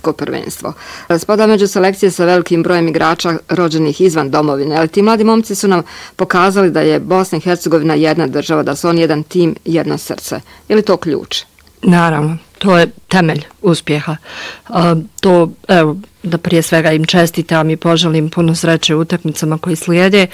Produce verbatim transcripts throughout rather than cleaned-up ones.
svjetsko prvenstvo. Spada među selekcije sa velikim brojem igrača rođenih izvan domovine, ali ti mladi momci su nam pokazali da je Bosna i Hercegovina jedna država, da su oni jedan tim, jedno srce. Je li to ključ? Naravno, to je temelj uspjeha. Uh, to, evo, da prije svega im čestitam i poželim puno sreće u utakmicama koji slijede.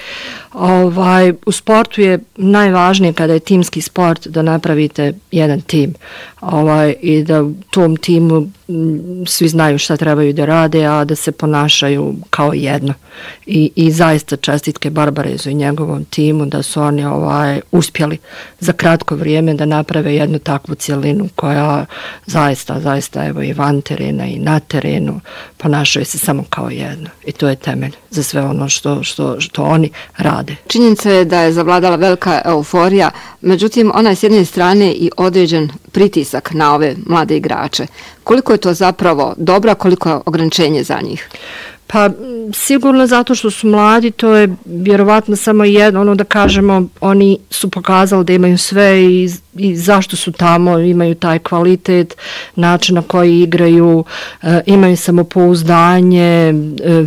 Ovaj, u sportu je najvažnije kada je timski sport da napravite jedan tim ovaj, i da u tom timu m, svi znaju šta trebaju da rade, a da se ponašaju kao jedno. I, i zaista čestitke Barbarezu i njegovom timu da su oni ovaj, uspjeli za kratko vrijeme da naprave jednu takvu cjelinu koja zaista, zaista evo i van terena i na terenu ponašaju se samo kao jedno. I to je temelj za sve ono što, što, što oni rade. Činjenica je da je zavladala velika euforija, međutim ona je s jedne strane i određen pritisak na ove mlade igrače. Koliko je to zapravo dobro, koliko je ograničenje za njih? Pa sigurno zato što su mladi, to je vjerovatno samo jedno, ono da kažemo, oni su pokazali da imaju sve i, i zašto su tamo, imaju taj kvalitet, način na koji igraju, e, imaju samopouzdanje, e,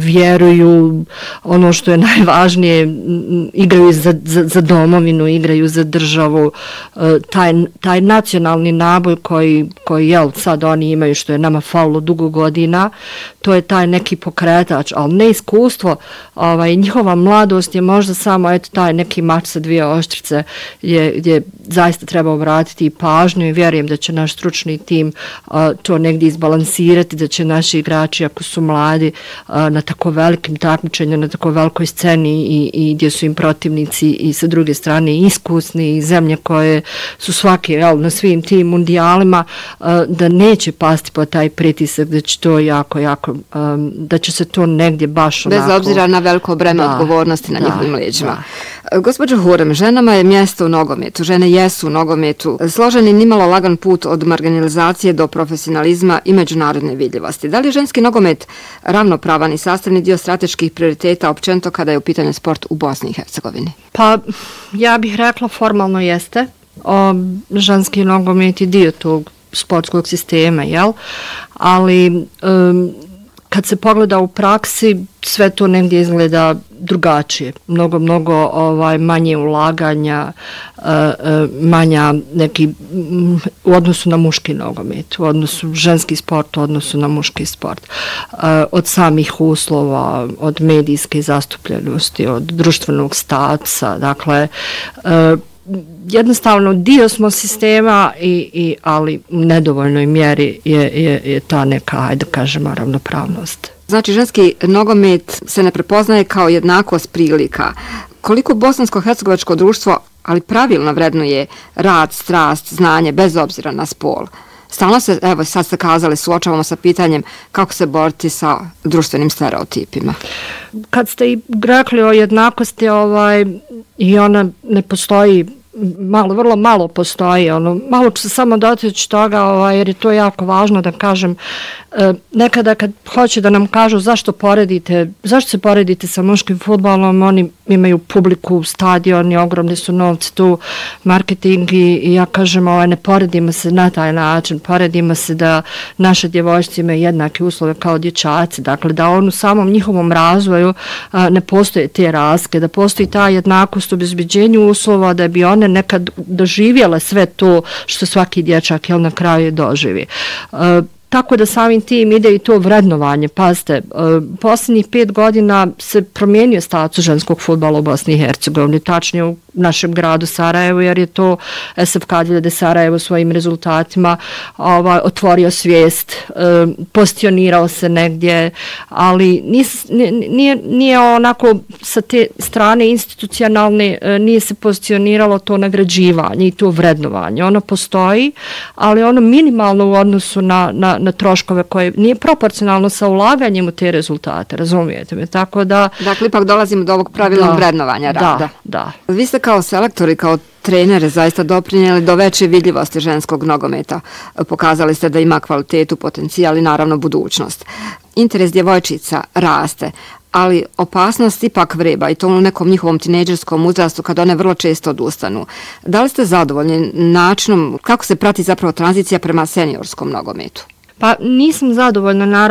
vjeruju, ono što je najvažnije, igraju za, za, za domovinu, igraju za državu, e, taj, taj nacionalni naboj koji, koji jel, sad oni imaju, što je nama falilo dugo godina, to je taj neki pokretač, ali ne iskustvo, ovaj, njihova mladost je možda samo eto, taj neki mač sa dvije oštrice gdje, gdje zaista treba obratiti pažnju i vjerujem da će naš stručni tim uh, to negdje izbalansirati, da će naši igrači ako su mladi uh, na tako velikim takmičenjima, na tako velikoj sceni i, i gdje su im protivnici i sa druge strane iskusni i zemlje koje su svaki jel, na svim tim mundijalima, uh, da neće pasti po taj pritisak, da će to jako, jako, um, da će se to negdje baš onako... Bez obzira na veliko breme odgovornosti na njihovim leđima. Gospođo Hurem, ženama je mjesto u nogometu, žene jesu u nogometu. Složen i nimalo lagan put od marginalizacije do profesionalizma i međunarodne vidljivosti. Da li je ženski nogomet ravnopravan i sastavni dio strateških prioriteta općenito kada je u pitanju sport u Bosni i Hercegovini? Pa ja bih rekla formalno jeste. O, ženski nogomet je dio tog sportskog sistema, jel? Ali... Um, kad se pogleda u praksi, sve to negdje izgleda drugačije. Mnogo, mnogo ovaj, manje ulaganja, uh, uh, manja neki um, u odnosu na muški nogomet, u odnosu ženski sport, u odnosu na muški sport. Uh, od samih uslova, od medijske zastupljenosti, od društvenog statusa, dakle, uh, jednostavno dio smo sistema i, i ali u nedovoljnoj mjeri je, je, je ta neka, ajde kažemo, ravnopravnost. Znači, ženski nogomet se ne prepoznaje kao jednakost prilika. Koliko bosansko-hercegovačko društvo, ali pravilno vrednuje rad, strast, znanje, bez obzira na spol? Stalno se, evo sad ste kazali, suočavamo sa pitanjem kako se boriti sa društvenim stereotipima. Kad ste i rekli o jednakosti, ovaj, i ona ne postoji, malo, vrlo malo postoji, ono, malo ću se samo dotaći toga, ovaj, jer je to jako važno da kažem, e, nekada kad hoće da nam kažu zašto poredite, zašto se poredite sa muškim fudbalom, oni imaju publiku, stadioni, ogromni su novci tu, marketing i, i ja kažem, ovaj, ne poredimo se na taj način, poredimo se da naše djevojčice imaju jednake uslove kao dječaci, dakle da on u samom njihovom razvoju a, ne postoje te razlike, da postoji ta jednakost u obezbeđenju uslova, da bi one nekad doživjele sve to što svaki dječak jel, na kraju doživi. Uh, Tako da samim tim ide i to vrednovanje. Pazite, posljednjih pet godina se promijenio status ženskog fudbala u Bosni i Hercegovini, tačnije u našem gradu Sarajevo, jer je to S F K Divljade Sarajevo svojim rezultatima ovaj, otvorio svijest, pozicionirao se negdje, ali nis, nije, nije onako sa te strane institucionalne, nije se pozicioniralo to nagrađivanje i to vrednovanje. Ono postoji, ali ono minimalno u odnosu na, na na troškove koje nije proporcionalno sa ulaganjem u te rezultate, razumijete me, tako da... Dakle, ipak dolazimo do ovog pravilnog vrednovanja rada. Da, da. Vi ste kao selektor i kao trenere zaista doprinijeli do veće vidljivosti ženskog nogometa. Pokazali ste da ima kvalitetu, potencijal i naravno budućnost. Interes djevojčica raste, ali opasnost ipak vreba i to u nekom njihovom tinejdžerskom uzrastu kad one vrlo često odustanu. Da li ste zadovoljni načinom kako se prati zapravo tranzicija prema seniorskom nogometu? Pa nisam zadovoljna, naravno.